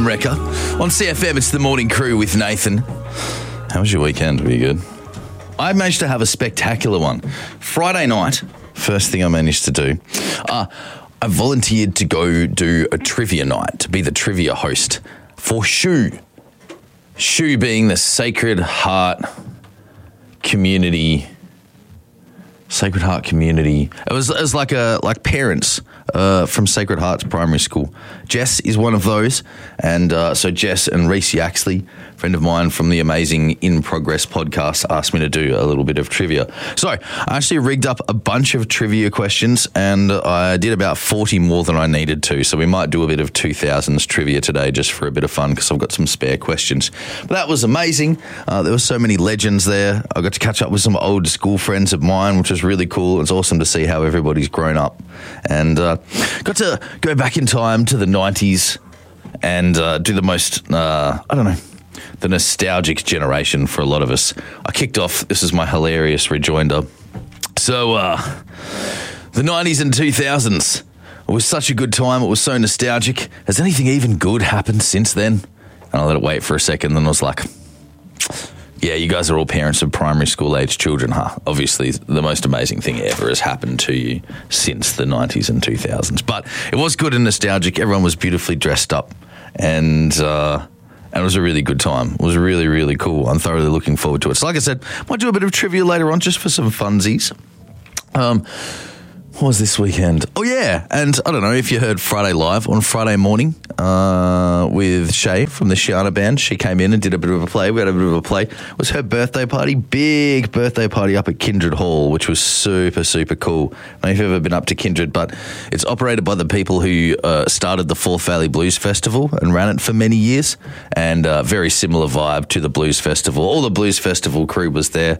Boom Wrecker. On CFM, it's the Morning Crew with Nathan. How was your weekend? Were you good? I managed to have a spectacular one. Friday night, first thing I managed to do, I volunteered to go do a trivia night, to be the trivia host for SHU. SHU being the Sacred Heart Community. It was like parents from Sacred Hearts Primary School. Jess is one of those, and so Jess and Reese Yaxley, friend of mine from the amazing In Progress podcast, asked me to do a little bit of trivia. So I actually rigged up a bunch of trivia questions, and I did about 40 more than I needed to. So we might do a bit of 2000s trivia today just for a bit of fun because I've got some spare questions. But that was amazing. There were so many legends there. I got to catch up with some old school friends of mine, which was really cool. It's awesome to see how everybody's grown up, and got to go back in time to the 90s and do the most, the nostalgic generation for a lot of us. I kicked off, this is my hilarious rejoinder. So, the 90s and 2000s, it was such a good time. It was so nostalgic. Has anything even good happened since then? And I let it wait for a second, and I was like, yeah, you guys are all parents of primary school age children, huh? Obviously, the most amazing thing ever has happened to you since the 90s and 2000s. But it was good and nostalgic. Everyone was beautifully dressed up, and it was a really good time. It was really, really cool. I'm thoroughly looking forward to it. So like I said, might do a bit of trivia later on just for some funsies. What was this weekend? Oh, yeah. And I don't know if you heard Friday Live on Friday morning with Shay from the Shiana Band. She came in and did a bit of a play. We had a bit of a play. It was her birthday party, big birthday party up at Kindred Hall, which was super, super cool. I don't know if you've ever been up to Kindred, but it's operated by the people who started the Forth Valley Blues Festival and ran it for many years, and very similar vibe to the Blues Festival. All the Blues Festival crew was there.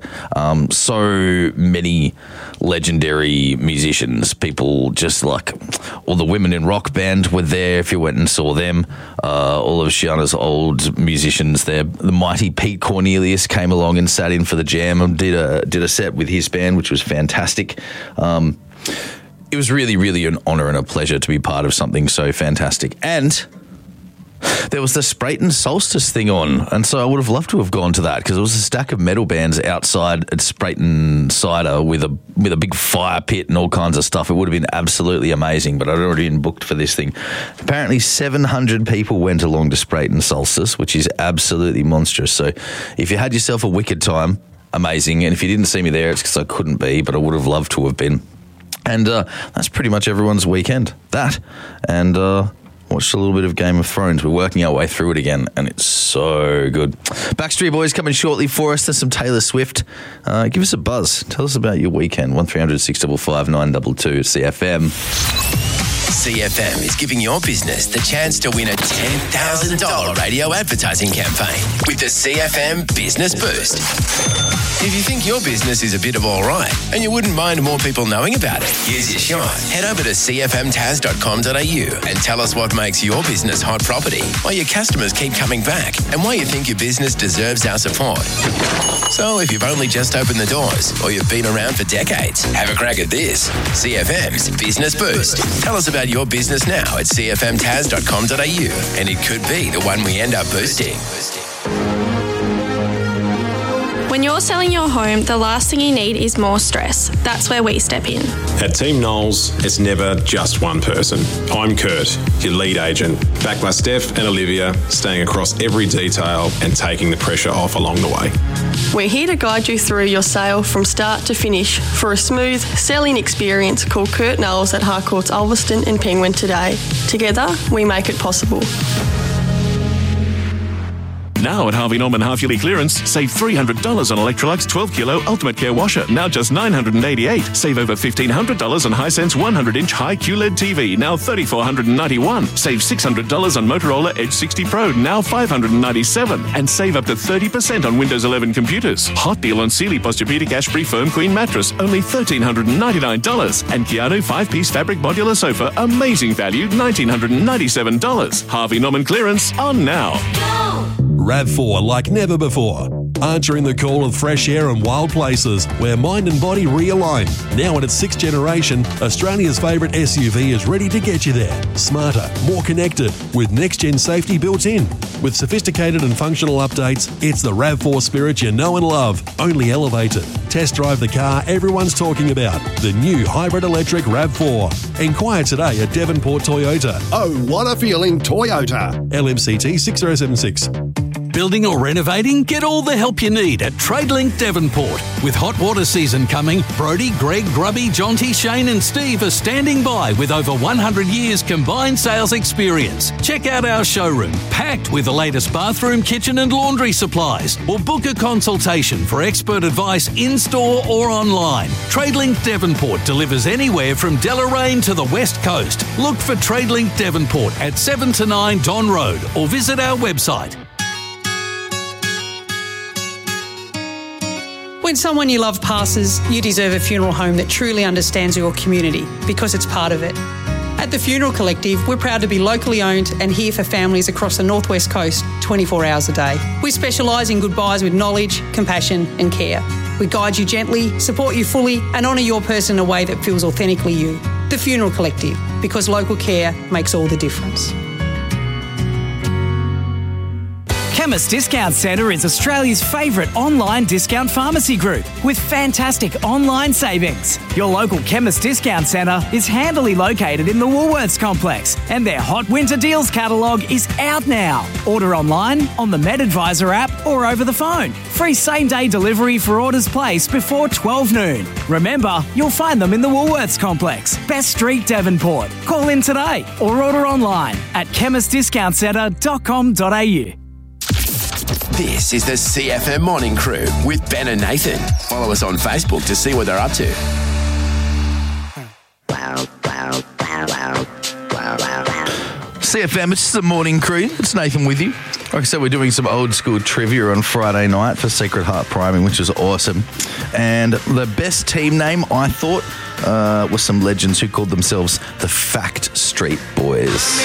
So many legendary musicians, people just like all the women in Rock Band were there if you went and saw them. All of Shiana's old musicians there. The mighty Pete Cornelius came along and sat in for the jam and did a set with his band, which was fantastic. It was really, really an honour and a pleasure to be part of something so fantastic. And there was the Sprayton Solstice thing on, and so I would have loved to have gone to that because it was a stack of metal bands outside at Sprayton Cider with a big fire pit and all kinds of stuff. It would have been absolutely amazing, but I'd already been booked for this thing. Apparently 700 people went along to Sprayton Solstice, which is absolutely monstrous. So if you had yourself a wicked time, amazing, and if you didn't see me there, it's because I couldn't be, but I would have loved to have been. And that's pretty much everyone's weekend. That, and watched a little bit of Game of Thrones. We're working our way through it again, and it's so good. Backstreet Boys coming shortly for us. There's some Taylor Swift. Give us a buzz. Tell us about your weekend. 1300 655 922 CFM. CFM is giving your business the chance to win a $10,000 radio advertising campaign with the CFM Business Boost. If you think your business is a bit of all right and you wouldn't mind more people knowing about it, here's your shot. Head over to cfmtaz.com.au and tell us what makes your business hot property, why your customers keep coming back, and why you think your business deserves our support. So if you've only just opened the doors or you've been around for decades, have a crack at this. CFM's Business Boost. Tell us about your business now at cfmtaz.com.au, and it could be the one we end up boosting. When you're selling your home, the last thing you need is more stress. That's where we step in. At Team Knowles, it's never just one person. I'm Kurt, your lead agent, backed by Steph and Olivia, staying across every detail and taking the pressure off along the way. We're here to guide you through your sale from start to finish for a smooth selling experience. Call Kurt Knowles at Harcourts Ulverston and Penguin today. Together, we make it possible. Now at Harvey Norman half-yearly clearance, save $300 on Electrolux 12 kilo Ultimate Care washer, now just $988. Save over $1,500 on Hisense 100-inch high QLED TV, now $3,491. Save $600 on Motorola Edge 60 Pro, now $597. And save up to 30% on Windows 11 computers. Hot deal on Sealy Posturepedic Ashbury Firm Queen mattress, only $1,399. And Keanu 5-piece fabric modular sofa, amazing value, $1,997. Harvey Norman clearance on now. RAV4 like never before. answering the call of fresh air and wild places where mind and body realign. Now in its 6th generation, Australia's favourite SUV is ready to get you there. Smarter, more connected, with next-gen safety built in. With sophisticated and functional updates, it's the RAV4 Spirit you know and love, only elevated. Test drive the car everyone's talking about, the new hybrid electric RAV4. Inquire today at Devonport Toyota. Oh, what a feeling, Toyota. LMCT 6076. Building or renovating? Get all the help you need at TradeLink Devonport. With hot water season coming, Brodie, Greg, Grubby, Jonty, Shane and Steve are standing by with over 100 years combined sales experience. Check out our showroom, packed with the latest bathroom, kitchen and laundry supplies. Or book a consultation for expert advice in-store or online. TradeLink Devonport delivers anywhere from Deloraine to the West Coast. Look for TradeLink Devonport at 7 to 9 Don Road or visit our website. When someone you love passes, you deserve a funeral home that truly understands your community because it's part of it. At the Funeral Collective, we're proud to be locally owned and here for families across the North West Coast 24 hours a day. We specialise in goodbyes with knowledge, compassion and care. We guide you gently, support you fully and honour your person in a way that feels authentically you. The Funeral Collective, because local care makes all the difference. Chemist Discount Centre is Australia's favourite online discount pharmacy group with fantastic online savings. Your local Chemist Discount Centre is handily located in the Woolworths complex and their Hot Winter Deals catalogue is out now. Order online, on the MedAdvisor app or over the phone. Free same-day delivery for orders placed before 12 noon. Remember, you'll find them in the Woolworths complex, Best Street, Devonport. Call in today or order online at chemistdiscountcentre.com.au. This is the CFM Morning Crew with Ben and Nathan. Follow us on Facebook to see what they're up to. CFM, it's just the Morning Crew. It's Nathan with you. Like I said, we're doing some old school trivia on Friday night for Secret Heart Priming, which was awesome. And the best team name, I thought, was some legends who called themselves the Fact Street Boys.